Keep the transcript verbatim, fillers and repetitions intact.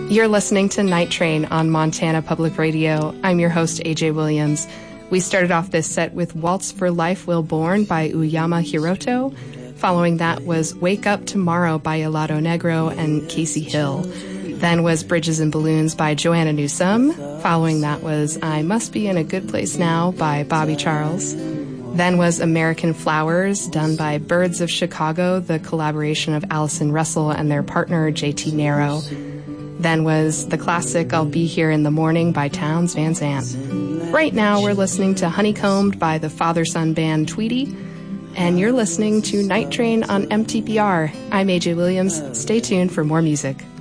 You're listening to Night Train on Montana Public Radio. I'm your host, A J Williams. We started off this set with Waltz for Life Will Born by Uyama Hiroto. Following that was Wake Up Tomorrow by Helado Negro and Casey Hill. Then was Bridges and Balloons by Joanna Newsom. Following that was I Must Be in a Good Place Now by Bobby Charles. Then was American Flowers, done by Birds of Chicago, the collaboration of Allison Russell and their partner J T Nero. Then was the classic I'll Be Here in the Morning by Townes Van Zandt. Right now we're listening to Honeycombed by the father-son band Tweety, and you're listening to Night Train on M T B R. I'm A J Williams. Stay tuned for more music.